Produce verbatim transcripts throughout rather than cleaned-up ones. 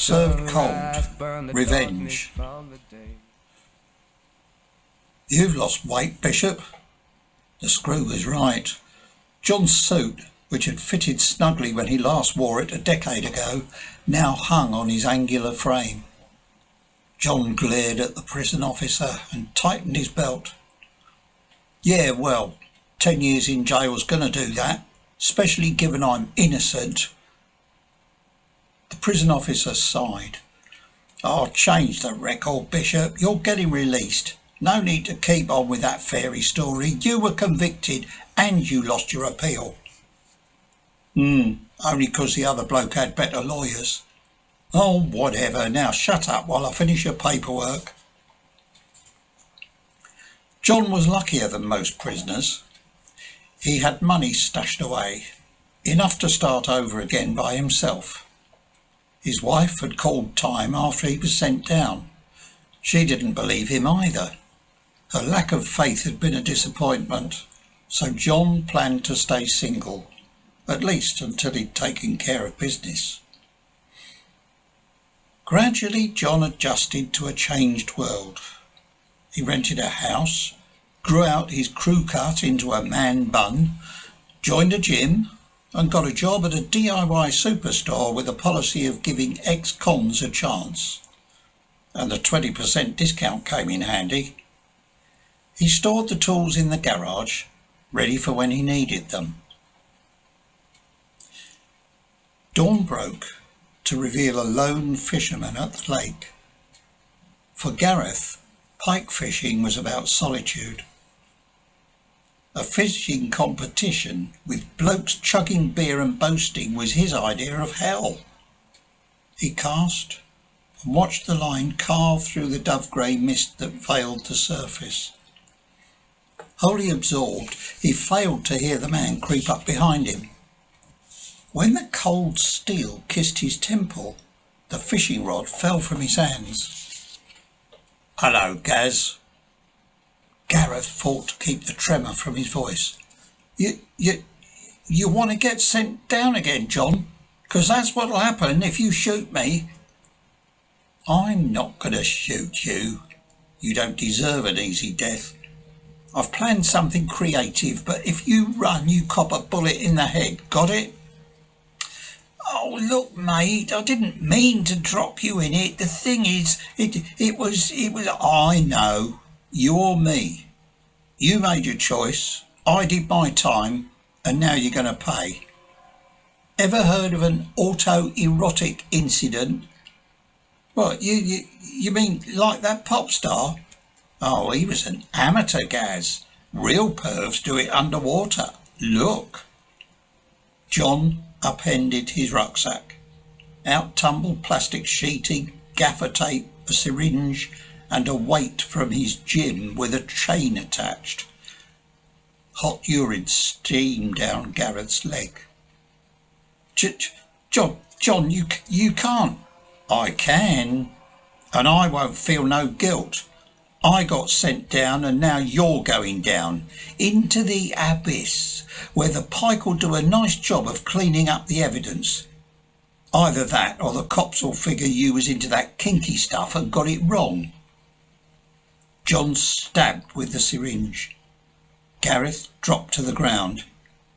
Served cold. Revenge. You've lost weight, Bishop. The screw was right. John's suit, which had fitted snugly when he last wore it a decade ago, now hung on his angular frame. John glared at the prison officer and tightened his belt. Yeah, well, ten years in jail's gonna do that, especially given I'm innocent. The prison officer sighed. I'll change the record, Bishop. You're getting released. No need to keep on with that fairy story. You were convicted and you lost your appeal. Hmm, only 'cause the other bloke had better lawyers. Oh, whatever. Now shut up while I finish your paperwork. John was luckier than most prisoners. He had money stashed away, enough to start over again by himself. His wife had called time after he was sent down. She didn't believe him either. Her lack of faith had been a disappointment, so John planned to stay single, at least until he'd taken care of business. Gradually, John adjusted to a changed world. He rented a house, grew out his crew cut into a man bun, joined a gym, and got a job at a D I Y superstore with a policy of giving ex-cons a chance. And the twenty percent discount came in handy. He stored the tools in the garage, ready for when he needed them. Dawn broke to reveal a lone fisherman at the lake. For Gareth, pike fishing was about solitude. A fishing competition with blokes chugging beer and boasting was his idea of hell. He cast and watched the line carve through the dove-grey mist that veiled the surface. Wholly absorbed, he failed to hear the man creep up behind him. When the cold steel kissed his temple, the fishing rod fell from his hands. "Hello, Gaz." Gareth fought to keep the tremor from his voice. You, you, you want to get sent down again, John? 'Cause that's what'll happen if you shoot me. I'm not going to shoot you. You don't deserve an easy death. I've planned something creative, but if you run, you cop a bullet in the head. Got it? Oh, look, mate, I didn't mean to drop you in it. The thing is, it it was, it was, I know. You or me. You made your choice. I did my time, and now you're going to pay. Ever heard of an autoerotic incident? What, you, you, you mean like that pop star? Oh, he was an amateur, Gaz. Real pervs do it underwater. Look. John upended his rucksack. Out tumbled plastic sheeting, gaffer tape, a syringe, and a weight from his gym with a chain attached. Hot urine steamed down Gareth's leg. J- John, John, you you can't. I can, and I won't feel no guilt. I got sent down, and now you're going down into the abyss, where the pike will do a nice job of cleaning up the evidence. Either that, or the cops will figure you was into that kinky stuff and got it wrong. John stabbed with the syringe. Gareth dropped to the ground.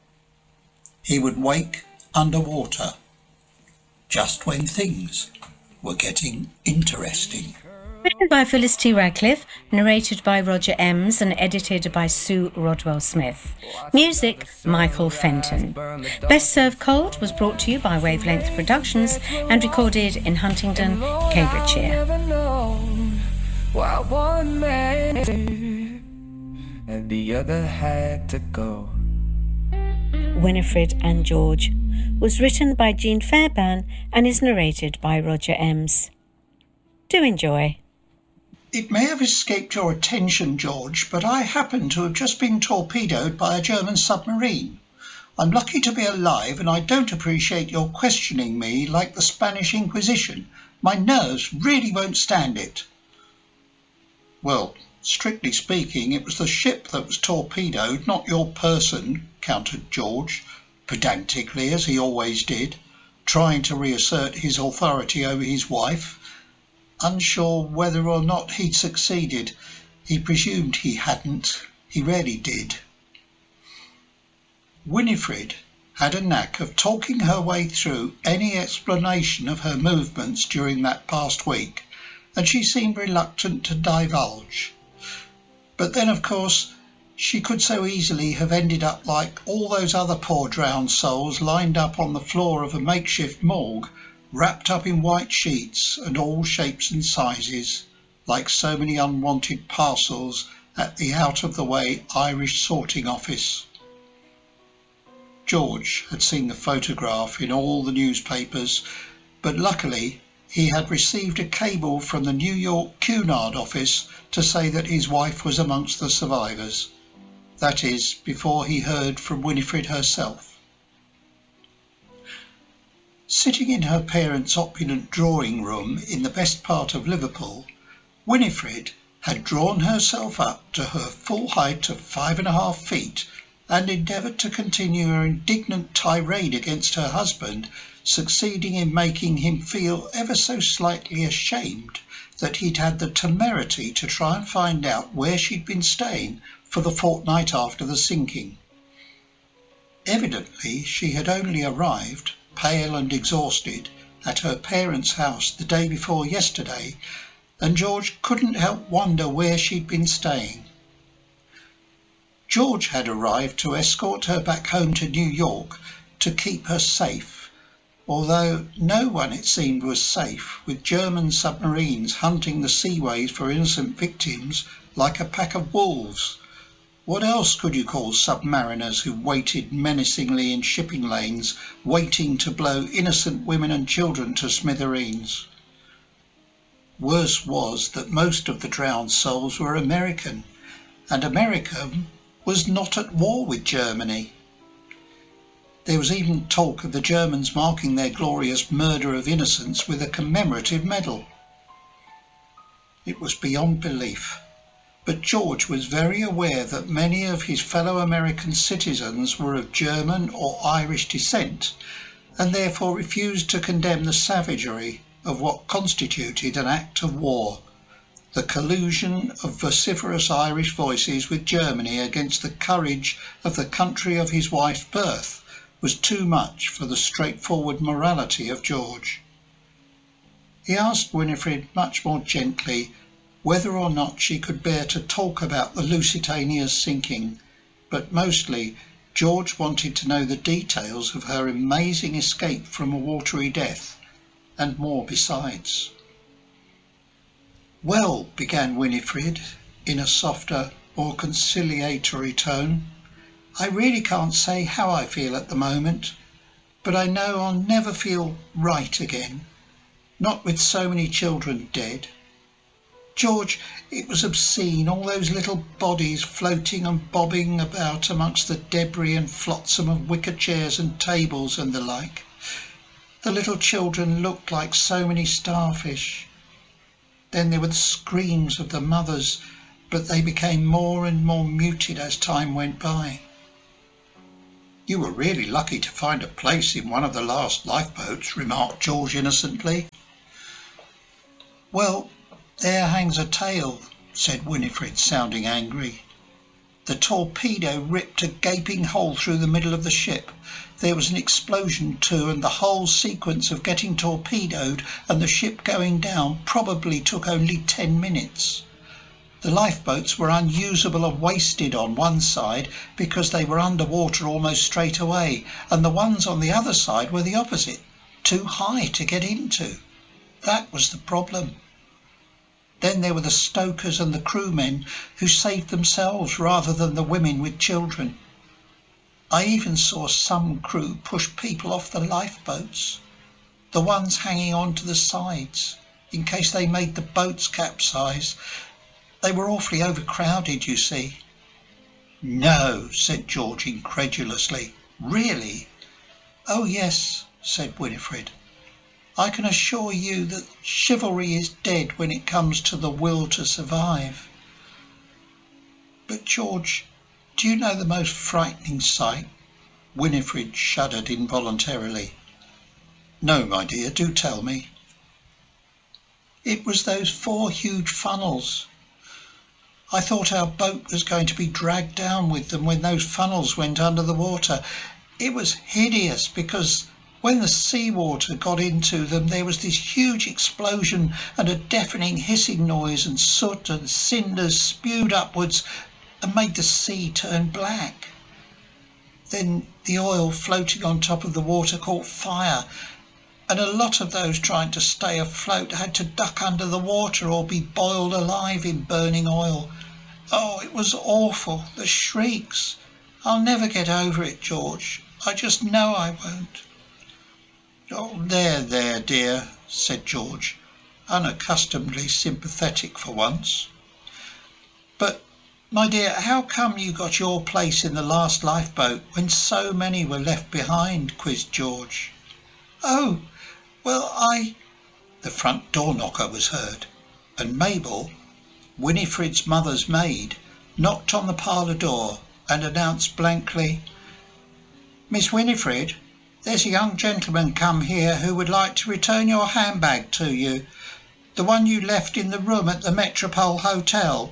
He would wake underwater, just when things were getting interesting. Written by Phyllis T. Radcliffe, narrated by Roger Ems and edited by Sue Rodwell Smith. Music, Michael Fenton. Best Served Cold was brought to you by Wavelength Productions and recorded in Huntingdon, Cambridgeshire. Why one man and the other had to go. Winifred and George was written by Jean Fairbairn and is narrated by Roger Ems. Do enjoy. It may have escaped your attention, George, but I happen to have just been torpedoed by a German submarine. I'm lucky to be alive, and I don't appreciate your questioning me like the Spanish Inquisition. My nerves really won't stand it. Well, strictly speaking, it was the ship that was torpedoed, not your person, countered George, pedantically, as he always did, trying to reassert his authority over his wife. Unsure whether or not he'd succeeded. He presumed he hadn't. He rarely did. Winifred had a knack of talking her way through any explanation of her movements during that past week, and she seemed reluctant to divulge. But then, of course, she could so easily have ended up like all those other poor drowned souls lined up on the floor of a makeshift morgue, wrapped up in white sheets and all shapes and sizes, like so many unwanted parcels at the out-of-the-way Irish sorting office. George had seen the photograph in all the newspapers, but luckily he had received a cable from the New York Cunard office to say that his wife was amongst the survivors. That is, before he heard from Winifred herself. Sitting in her parents' opulent drawing room in the best part of Liverpool, Winifred had drawn herself up to her full height of five and a half feet and endeavoured to continue her indignant tirade against her husband, succeeding in making him feel ever so slightly ashamed that he'd had the temerity to try and find out where she'd been staying for the fortnight after the sinking. Evidently she had only arrived, pale and exhausted, at her parents' house the day before yesterday, and George couldn't help wonder where she'd been staying. George had arrived to escort her back home to New York to keep her safe, although no one, it seemed, was safe, with German submarines hunting the seaways for innocent victims like a pack of wolves. What else could you call submariners who waited menacingly in shipping lanes, waiting to blow innocent women and children to smithereens? Worse was that most of the drowned souls were American, and America was not at war with Germany. There was even talk of the Germans marking their glorious murder of innocents with a commemorative medal. It was beyond belief, but George was very aware that many of his fellow American citizens were of German or Irish descent, and therefore refused to condemn the savagery of what constituted an act of war. The collusion of vociferous Irish voices with Germany against the courage of the country of his wife's birth was too much for the straightforward morality of George. He asked Winifred much more gently whether or not she could bear to talk about the Lusitania's sinking, but mostly George wanted to know the details of her amazing escape from a watery death, and more besides. "Well," began Winifred, in a softer, more conciliatory tone, "I really can't say how I feel at the moment, but I know I'll never feel right again, not with so many children dead. George, it was obscene, all those little bodies floating and bobbing about amongst the debris and flotsam of wicker chairs and tables and the like. The little children looked like so many starfish. Then there were the screams of the mothers, but they became more and more muted as time went by." "You were really lucky to find a place in one of the last lifeboats," remarked George innocently. "Well, there hangs a tale," said Winifred, sounding angry. "The torpedo ripped a gaping hole through the middle of the ship. There was an explosion too, and the whole sequence of getting torpedoed and the ship going down probably took only ten minutes. The lifeboats were unusable and wasted on one side because they were underwater almost straight away, and the ones on the other side were the opposite, too high to get into. That was the problem. Then there were the stokers and the crewmen who saved themselves rather than the women with children. I even saw some crew push people off the lifeboats, the ones hanging on to the sides, in case they made the boats capsize. They were awfully overcrowded, you see." "No," said George incredulously. "Really?" "Oh yes," said Winifred. "I can assure you that chivalry is dead when it comes to the will to survive. But George, do you know the most frightening sight?" Winifred shuddered involuntarily. No, my dear, do tell me. It was those four huge funnels. I thought our boat was going to be dragged down with them when those funnels went under the water. It was hideous because when the seawater got into them, there was this huge explosion and a deafening hissing noise, and soot and cinders spewed upwards and made the sea turn black. Then the oil floating on top of the water caught fire, and a lot of those trying to stay afloat had to duck under the water or be boiled alive in burning oil. Oh, it was awful, the shrieks. I'll never get over it, George. I just know I won't. Oh, there, there, dear, said George, unaccustomedly sympathetic for once. But, my dear, how come you got your place in the last lifeboat when so many were left behind? Quizzed George. Oh, well, I... The front door knocker was heard, and Mabel, Winifred's mother's maid, knocked on the parlour door and announced blankly, Miss Winifred, there's a young gentleman come here who would like to return your handbag to you, the one you left in the room at the Metropole Hotel.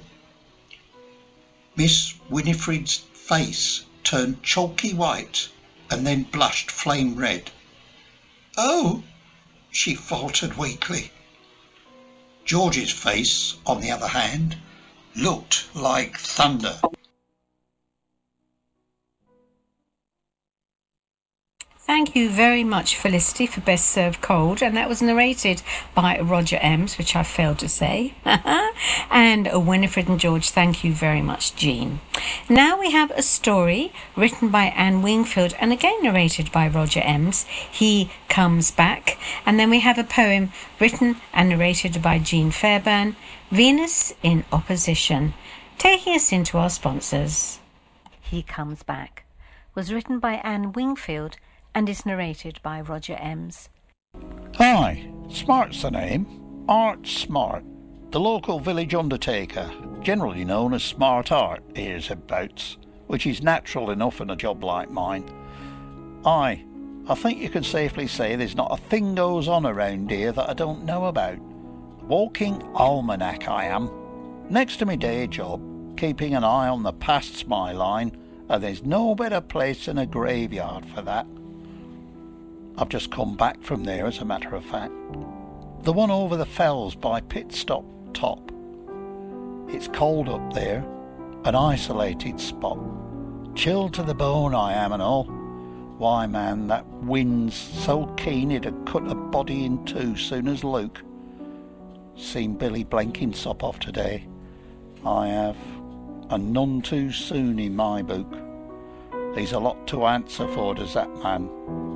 Miss Winifred's face turned chalky white and then blushed flame red. Oh, she faltered weakly. George's face, on the other hand, looked like thunder. Thank you very much, Felicity, for Best Served Cold, and that was narrated by Roger Ems, which I failed to say. And Winifred and George, thank you very much, Jean. Now we have a story written by Anne Wingfield and again narrated by Roger Ems, He Comes Back. And then we have a poem written and narrated by Jean Fairbairn, Venus in Opposition. Taking us into our sponsors. He Comes Back was written by Anne Wingfield and is narrated by Roger Ems. Hi, Smart's the name. Art Smart, the local village undertaker, generally known as Smart Art, hereabouts, which is natural enough in a job like mine. Aye, I think you can safely say there's not a thing goes on around here that I don't know about. Walking almanac I am. Next to my day job, keeping an eye on the past's my line, and there's no better place than a graveyard for that. I've just come back from there, as a matter of fact. The one over the fells by Pit Stop Top. It's cold up there, an isolated spot. Chilled to the bone I am and all. Why, man, that wind's so keen it'd cut a body in two soon as Luke. Seen Billy Blenkinsop off today. I have, and none too soon in my book. He's a lot to answer for, does that man.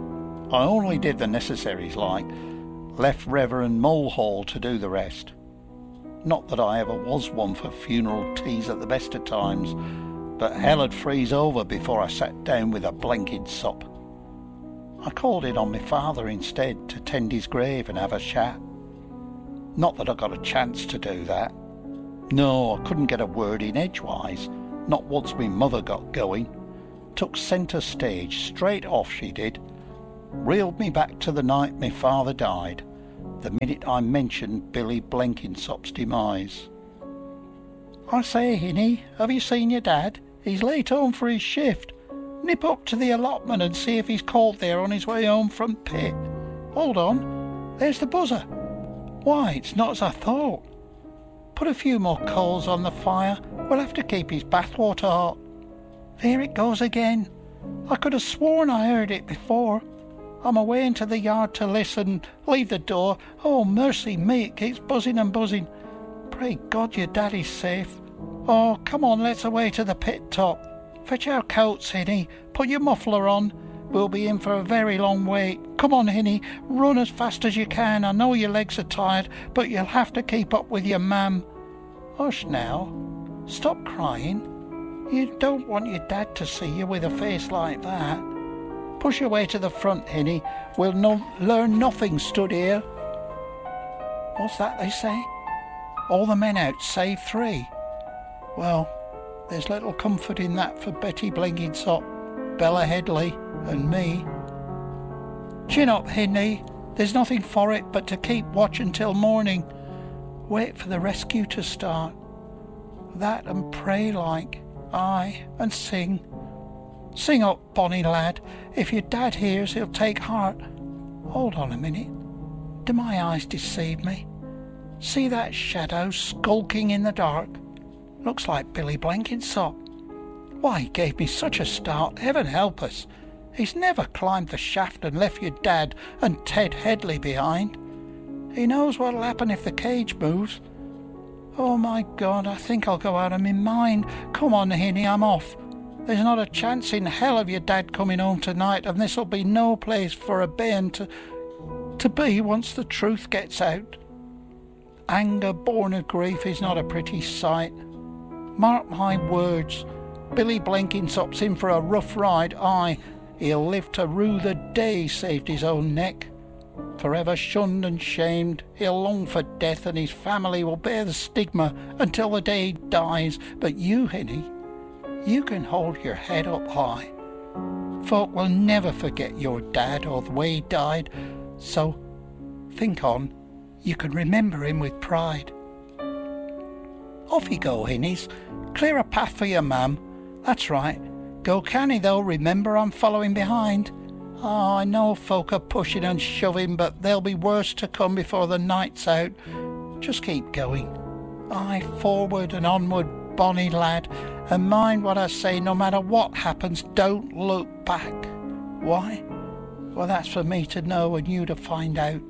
I only did the necessaries like, left Reverend Mulhall to do the rest. Not that I ever was one for funeral teas at the best of times, but hell'd freeze over before I sat down with a blanket sop. I called in on my father instead to tend his grave and have a chat. Not that I got a chance to do that. No, I couldn't get a word in edgewise, not once me mother got going. Took centre stage, straight off she did. Reeled me back to the night my father died, the minute I mentioned Billy Blenkinsop's demise. I say, Hinny, have you seen your dad? He's late home for his shift. Nip up to the allotment and see if he's called there on his way home from pit. Hold on, there's the buzzer. Why, it's not as I thought. Put a few more coals on the fire. We'll have to keep his bathwater hot. There it goes again. I could have sworn I heard it before. I'm away into the yard to listen. Leave the door. Oh, mercy me, it keeps buzzing and buzzing. Pray God your daddy's safe. Oh, come on, let's away to the pit top. Fetch our coats, Hinny. Put your muffler on. We'll be in for a very long wait. Come on, Hinny. Run as fast as you can. I know your legs are tired, but you'll have to keep up with your mam. Hush now. Stop crying. You don't want your dad to see you with a face like that. Push your way to the front, Hinny. We'll no- learn nothing stood here. What's that they say? All the men out save three. Well, there's little comfort in that for Betty Blenkinsop, Bella Headley and me. Chin up, Hinny. There's nothing for it but to keep watch until morning. Wait for the rescue to start. That and pray like, aye, and sing. Sing up, bonny lad. If your dad hears, he'll take heart. Hold on a minute. Do my eyes deceive me? See that shadow skulking in the dark? Looks like Billy Blenkinsop. Why, he gave me such a start, heaven help us. He's never climbed the shaft and left your dad and Ted Headley behind. He knows what'll happen if the cage moves. Oh my God, I think I'll go out of my mind. Come on, Hinny, I'm off. There's not a chance in hell of your dad coming home tonight, and this'll be no place for a bairn to, to be once the truth gets out. Anger born of grief is not a pretty sight. Mark my words, Billy Blenkinsop's in for a rough ride. Aye, he'll live to rue the day he saved his own neck. Forever shunned and shamed, he'll long for death, and his family will bear the stigma until the day he dies. But you, Hinny, you can hold your head up high. Folk will never forget your dad or the way he died, so think on, you can remember him with pride. Off you go, Hinnies. Clear a path for your mum. That's right. Go canny though, remember I'm following behind. Oh, I know folk are pushing and shoving, but there'll be worse to come before the night's out. Just keep going. Aye, forward and onward, bonny lad, and mind what I say, no matter what happens, don't look back. Why? Well, that's for me to know and you to find out.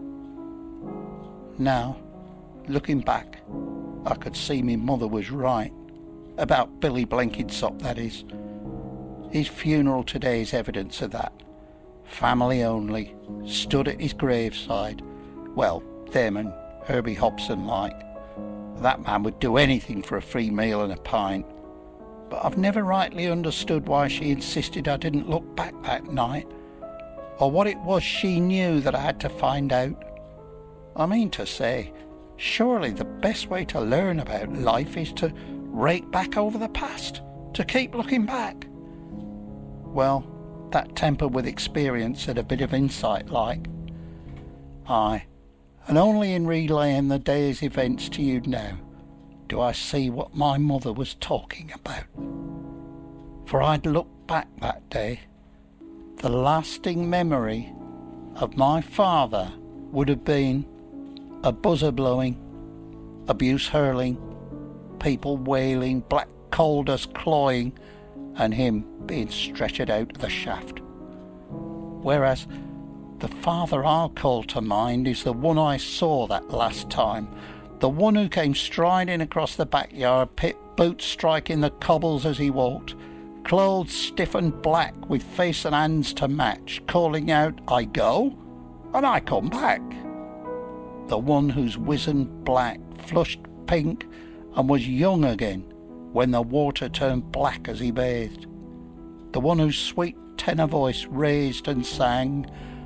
Now, looking back, I could see me mother was right. About Billy Blenkinsop, that is. His funeral today is evidence of that. Family only, stood at his graveside. Well, them and Herbie Hobson like. That man would do anything for a free meal and a pint. But I've never rightly understood why she insisted I didn't look back that night, or what it was she knew that I had to find out. I mean to say, surely the best way to learn about life is to rake back over the past, to keep looking back. Well, that tempered with experience and a bit of insight like. Aye, and only in relaying the day's events to you now do I see what my mother was talking about. For I'd looked back that day. The lasting memory of my father would have been a buzzer blowing, abuse hurling, people wailing, black coal dust cloying, and him being stretchered out of the shaft. Whereas the father I'll call to mind is the one I saw that last time, the one who came striding across the backyard pit, boots striking the cobbles as he walked, clothes stiff and black with face and hands to match, calling out, "I go, and I come back." The one whose wizened black flushed pink and was young again when the water turned black as he bathed. The one whose sweet tenor voice raised and sang,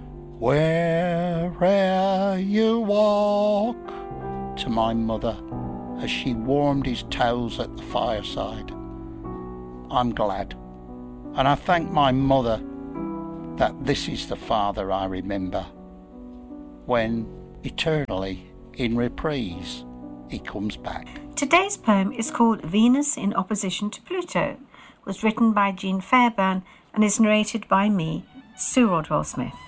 "Where'er you walk," to my mother as she warmed his towels at the fireside. I'm glad, and I thank my mother that this is the father I remember, when eternally in reprise he comes back. Today's poem is called Venus in Opposition to Pluto, was written by Jean Fairbairn and is narrated by me, Sue Rodwell Smith.